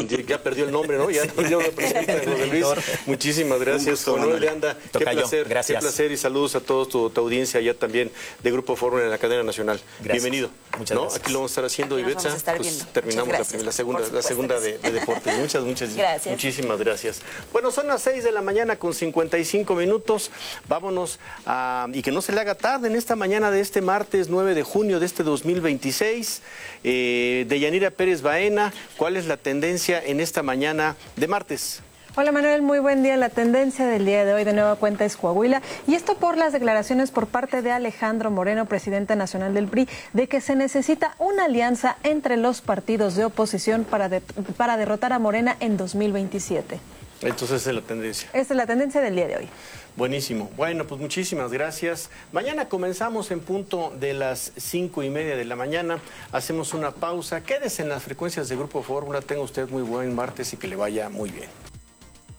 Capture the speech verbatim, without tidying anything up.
ya perdió el nombre, ¿no? Ya no, ya no presenta José Luis. Muchísimas gracias, Juan Manuel de Anda. Qué placer, gracias. qué placer y saludos a todos tu, tu audiencia ya también de Grupo Fórmula en la cadena nacional. Gracias. Bienvenido. Muchas ¿no? gracias. Aquí lo vamos a estar haciendo, Aquí nos Iveta. vamos a estar Pues viendo. terminamos la, Muchas primera, la gracias, segunda, por la supuesto segunda que de, de deportes. Muchas, muchas Gracias. Muchísimas gracias. Bueno, son las seis de la mañana con cincuenta y cinco minutos. Vámonos a, y que no se le haga tarde en esta mañana de este martes nueve de junio de este dos mil veintiséis. Eh, de Yanira Pérez Baena, ¿cuál es la tendencia en esta mañana de martes? Hola Manuel, muy buen día. La tendencia del día de hoy de nueva cuenta es Coahuila, y esto por las declaraciones por parte de Alejandro Moreno, presidente nacional del P R I, de que se necesita una alianza entre los partidos de oposición para, de, para derrotar a Morena en dos mil veintisiete. Entonces esa es la tendencia. Esta es la tendencia del día de hoy. Buenísimo. Bueno, pues muchísimas gracias. Mañana comenzamos en punto de las cinco y media de la mañana. Hacemos una pausa. Quédese en las frecuencias de Grupo Fórmula. Tenga usted muy buen martes y que le vaya muy bien.